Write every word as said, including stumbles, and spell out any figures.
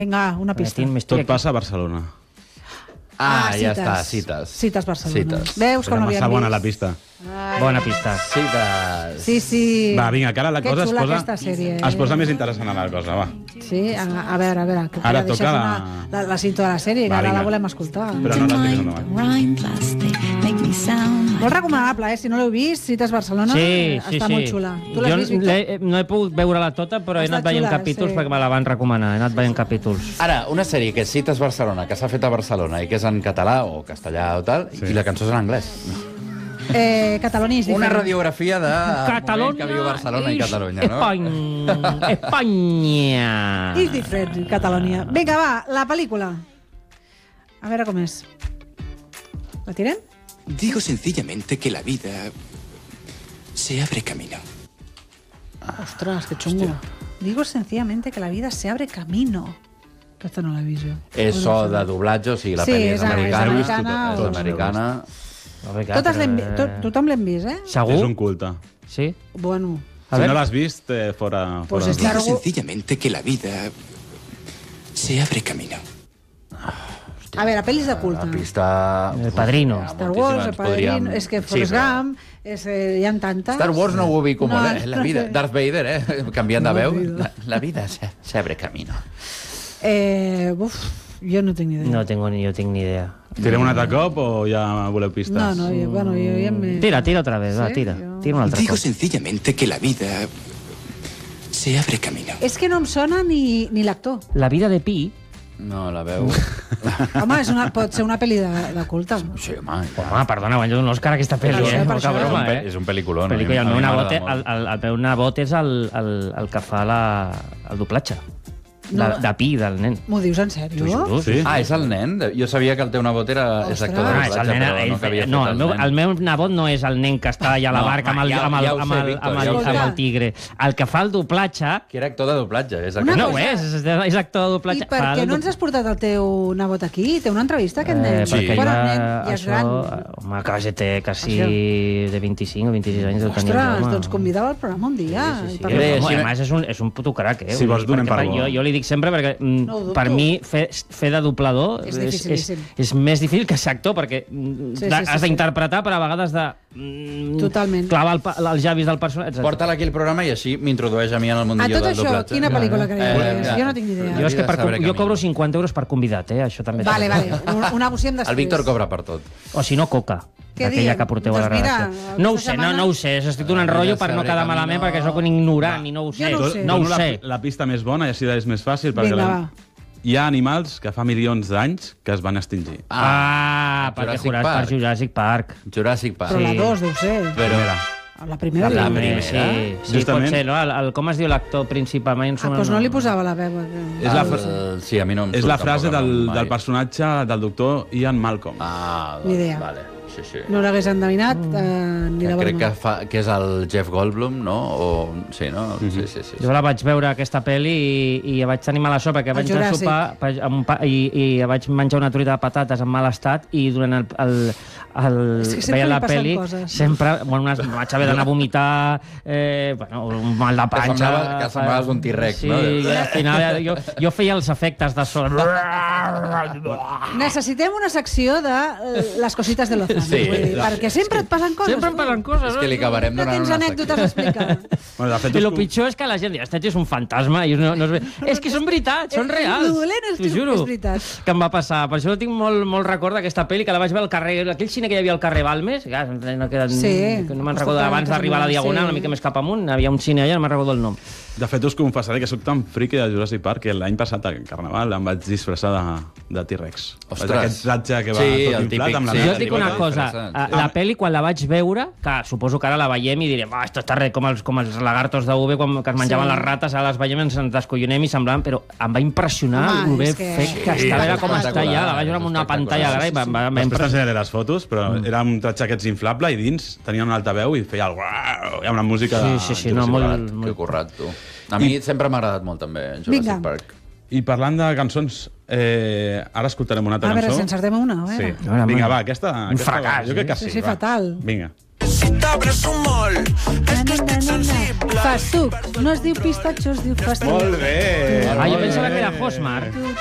Vinga, una pista. Tot passa a Barcelona. Ah, ja està, cites. Cites Barcelona. Cites. Veus com Era no havíem massa vist? bona la pista. Ai. Bona pista. Cites. Sí, sí. Va, vinga, que ara la Que cosa es xula posa, aquesta sèrie, eh? es posa més interessant a la cosa, va. Sí, a, a veure, a veure. Que Ara ja toca deixes la- una- la... La cinta de la sèrie, que Va, ara la vinga. volem escoltar. Però no l'estiguis endavant. Molt recomanable, eh? Si no l'heu vist, Cites Barcelona, Sí, eh, sí, està sí. molt xula. Tu l'has Jo vist, Víctor? l'he- no he pogut veure-la tota, però he Està anat veient xula, capítols sí. perquè me la van recomanar. He anat veient capítols. Ara, una sèrie que és Cites Barcelona, que s'ha fet a Barcelona i que és en català o castellà o tal, Sí. i la cançó és en anglès. Eh, Catalunya és Una diferent. radiografia de Catalunya que viu Barcelona i és Catalunya, no? Espanya. Espanya. És diferent, Catalunya. Vinga, va, la pel·lícula. A veure com és. La tirem? Digo sencillamente que la vida se abre camino. Ostres, que xungo. Digo sencillamente que la vida se abre camino. Aquesta no l'he vist jo. És so de doblatge, o sigui, la Sí, pel·li és és- és americana. americana És o- americana. A veure, Totes l'hem però, vi- to eh, Tothom l'hem vist, eh? Segur? És un culte. Sí? Bueno, A Si veure. no l'has vist, eh, fora... Pues fora és de- Largo. Digo sencillamente que la vida se abre camino. a veure, pel·lis de culte. La pista... El Padrino. Star Wars, el Padrino, és que Forrest Sí, però- Gump, és, eh, hi ha tantes. Star Wars no ho ubico No, molt, eh? La vida. Darth Vader, eh? Canviant de Darth veu. Vader. La, la vida se, se abre camino. Eh, uf, jo no tinc ni idea. No tengo ni, yo tengo ni idea. Tirem un altre cop o ja voleu pistes? No, no, jo, bueno, jo ja m'he... Tira, tira otra vez, va, Sí, tira. jo- Tira un altre Digo cop. sencillamente que la vida se abre camino. És que no em sona ni, ni l'actor. La vida de Pi. No, la veu... Home, és una, pot ser una pel·li de, de culte. Sí, home. Home, perdona, guanyo un Òscar aquesta pel·li, Per eh? això, per Poca això. broma, És un pe- eh? és un pel·liculón, Pel·lícula, i a el mi meu m'agrada nebot, molt. el, el, el meu nebot és el, el, el que fa la, el doblatge. De, No. de Pi, del nen. M'ho dius en sèrio? T'ho juro. Sí? Ah, és el nen? Jo sabia que el teu nebot era, és actor de Ah, doblatge, és el nen, però ell, no que havia no, fet el, meu, nen. el meu nebot no és el nen que està allà a la No, barca amb el, ja- amb el, ja ho amb sé, el, Víctor, amb ja el, ho sé. amb el tigre. El que fa el doblatge... Que era actor de doblatge, és Una actor. No cosa- ho és, és, és actor de I doblatge. per Fa què el no do- ens has portat el teu nebot aquí? Té una entrevista, aquest nen? Eh, perquè Quan ell el va, nen ja és això, gran. home, que té quasi Això. de vint-i-cinc o vint-i-sis anys. el tenia el Ostres, home. doncs convidava al programa un dia. Sí, sí, i sí. parlar. Bé, Home, si no- a més, és un, és un puto crac, eh? Si vols, donem Perquè per bo. Jo, jo li dic sempre, perquè mm, No ho dubto. per mi fer, fer de doblador És és, és, dificilíssim. és més difícil que ser actor, perquè mm, Sí, sí, has sí, sí. d'interpretar, però a vegades de mm, Totalment. clavar el, pa- els llavis del personatge. Porta-la aquí al programa i així m'introdueix a mi en el A mundillo tot del això, doblatge. quina pel·lícula Eh, creieu? ja. Jo no tinc ni idea. Jo, és que per, Sabré jo camí. cobro cinquanta euros per convidat, eh? Això també. Vale, vale, una, una moció després. El Víctor cobra per tot. O si no, coca. Què Aquella diem? que porteu a la Doncs mira, redacció. No ho aquesta sé, no, setmana- no ho sé. Estic donant Ah, rotllo ja per no sabré quedar camí, malament, no. perquè sóc un ignorant i no ho sé. Jo no ho sé. No ho Dono sé. La, la pista més bona i així és més fàcil, perquè Vinga, la, va. hi ha animals que fa milions d'anys que es van extingir. Ah, perquè Jurassic juràs Park. per Jurassic Park. Jurassic Park. Però la Sí. dos deu ser. Però... La primera. La diu. primera. Sí, sí, sí Justament. pot ser, no? El, el, com es diu l'actor principal? Mai em Ah, sona doncs el no li nom. posava la veu. que- És la, El... Sí, a mi no em és surt la tampoc frase el nom del, mai. del personatge del doctor Ian Malcolm. Ah, Ni doncs, idea. vale. Sí, sí. No l'hagués endevinat eh, ni de Crec que, broma. fa, que és el Jeff Goldblum, no? O... Sí, no? Sí, sí, sí. sí. Jo la vaig veure, aquesta pel·li, i, i vaig tenir mala sort, perquè El vaig anar a Juràssic. sopar pa- amb un pa, i, i vaig menjar una truita de patates en mal estat, i durant el, el, el És que sempre veia li la passen pel·li, coses. sempre bueno, unes, vaig haver d'anar a vomitar, eh, bueno, un mal de panxa... semblava- que semblaves un T-Rex, sí, no? i al final jo, jo feia els efectes de son. Necessitem una secció de eh, les cosites de Lozano. Sí, vull dir, la- perquè sempre et passen coses. Sempre em passen coses. És que li acabarem No donant tens una anècdotes a explicar. Bueno, de fet, I el us- pitjor és que la gent diu, este tio és un fantasma. I no, no és, és que són veritats, són Eh, reals. lo dolent és T'ho que juro. és veritat. Que em va passar. Per això tinc molt, molt record d'aquesta pel·li, que la vaig veure al carrer, aquell cine que hi havia al carrer Balmes, que, no, que, Sí. que no me'n Està recordo, clar, abans que d'arribar a la sí. Diagonal, una mica més cap amunt, hi havia un cine allà, no me'n recordo el nom. De fet, us confessaré que sóc tan friqui de Jurassic Park que l'any passat, al Carnaval, em vaig disfressar de, de T-Rex. Ostres. Vaig Aquest ratge que va Sí, tot el inflat típic, amb la sí. Jo nata et dic tribota. una cosa, interessant, a- sí. la pel·li, quan la vaig veure, que suposo que ara la veiem i direm, ah, esto està res, com els, com els lagartos d'U V, quan que es menjaven Sí. les rates, ara les veiem, ens en descollonem i semblaven, però em va impressionar Home, el bé és que- fet que Sí, estava, és era com està espectacular, allà, la vaig veure amb una és pantalla espectacular. gran i va, va, va Després impressionar. t'ensenyaré les fotos, però mm. era un tratge aquests inflable i dins tenia un altaveu i feia el uau, hi ha una música de... Sí, sí, sí, no, Jurassic molt- Park. Que currat, tu. A mi sempre m'ha agradat molt, també, Jurassic Vinga. Park. I parlant de cançons, eh, ara escoltarem una altra A veure cançó. si encertem una. A veure. Sí. A veure, Vinga, home. va, aquesta... Un aquesta fracàs, Jo crec que eh? sí, Sí, sí, va. fatal. Vinga. t'obres un molt. És que estic sensible. Fastuc. No es diu pistatxo, es diu fastuc. Molt bé. Ah, jo pensava que era Hosmar.